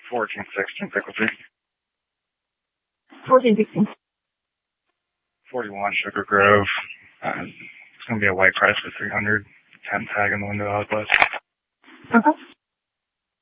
1416 Picklebee. 1416. 41 Sugar Grove. It's going to be a white price for 300. 10 tag in the window out west. Okay.